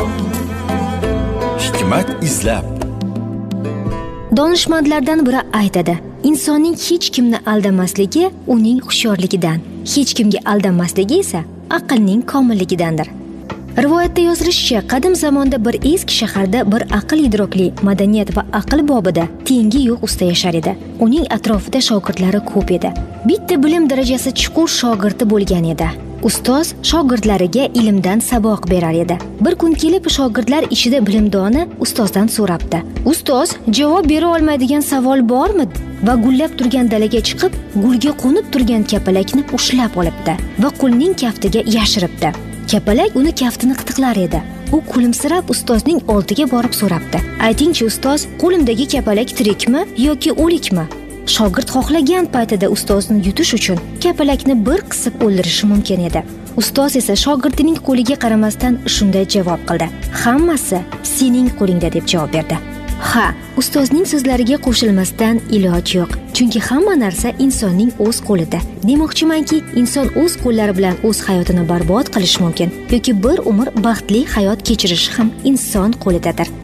Hikmat izlab. Donishmandlardan biri aytadi: insonning hech kimni aldamasligi uning hushyorligidan, hech kimga aldanmasligi esa aqlning komilligidandir. Rivoyatda yozilishicha, qadim zamonda bir eski shaharda bir aql idrokli, madaniyat va aql bobida tengi yo'q usta yashar edi. Uning atrofida shogirdlari ko'p edi. Bitta bilim darajasi chuqur shogirdi bo'lgan edi. Ustoz shogirdlariga ilmdan saboq berar edi. Bir kun kelib shogirdlar ichida bilimdoni ustozdan so'rabdi: "Ustoz, javob bera olmaydigan savol bormi?" Va gullab turgan dalaga chiqib, gulga qo'nib turgan kapalakni ushlab olibdi va qulning kaftiga yashiribdi. Kapalak uni kaftini qitiqlar edi. U kulimsirab ustozning oldiga borib so'rabdi: "Aytingchi ustoz, qo'limdagi kapalak tirikmi yoki o'likmi?" Shogird xohlagan paytida ustozni yutish uchun kapalakni bir qisib o'ldirishi mumkin edi. Ustoz esa shogirdining qo'liga qaramasdan shunday javob qildi: "Hammasi sening qo'lingda", deb javob berdi. Ha, ustozning so'zlariga qo'shilmasdan iloj yo'q. Chunki hamma narsa insonning o'z qo'lida. Demoqchimanki, inson o'z qo'llari bilan o'z hayotini barbod qilish mumkin yoki bir umr baxtli hayot kechirishi ham inson qo'lidadir.